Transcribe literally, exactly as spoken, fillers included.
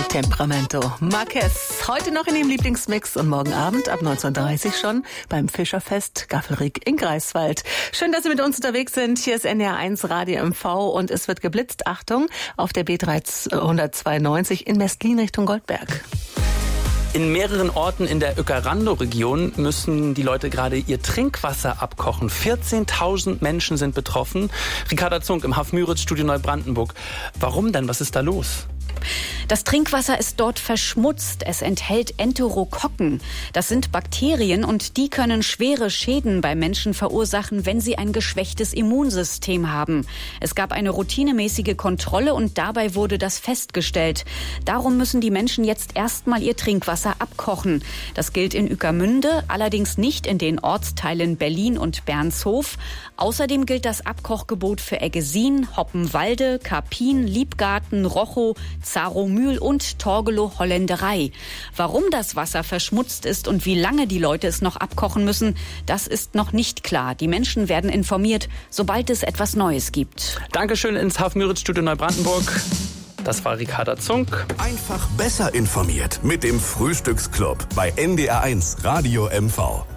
Temperamento. Marquez, heute noch in dem Lieblingsmix und morgen Abend ab neunzehn Uhr dreißig schon beim Fischerfest Gaffelrick in Greifswald. Schön, dass Sie mit uns unterwegs sind. Hier ist N D R eins Radio M V und es wird geblitzt. Achtung, auf der B dreihundertzweiundneunzig in Mestlin Richtung Goldberg. In mehreren Orten in der Uecker-Randow-Region müssen die Leute gerade ihr Trinkwasser abkochen. vierzehntausend Menschen sind betroffen. Ricarda Zunk im Haf-Müritz-Studio Neubrandenburg. Warum denn? Was ist da los? Das Trinkwasser ist dort verschmutzt. Es enthält Enterokokken. Das sind Bakterien und die können schwere Schäden bei Menschen verursachen, wenn sie ein geschwächtes Immunsystem haben. Es gab eine routinemäßige Kontrolle und dabei wurde das festgestellt. Darum müssen die Menschen jetzt erstmal ihr Trinkwasser abkochen. Das gilt in Ueckermünde, allerdings nicht in den Ortsteilen Berlin und Bernshof. Außerdem gilt das Abkochgebot für Eggesin, Hoppenwalde, Karpin, Liebgarten, Rochow, Zaromühl und Torgelow Holländerei. Warum das Wasser verschmutzt ist und wie lange die Leute es noch abkochen müssen, das ist noch nicht klar. Die Menschen werden informiert, sobald es etwas Neues gibt. Dankeschön ins Haf-Müritz-Studio Neubrandenburg. Das war Ricarda Zunk. Einfach besser informiert mit dem Frühstücksclub bei N D R eins Radio M V.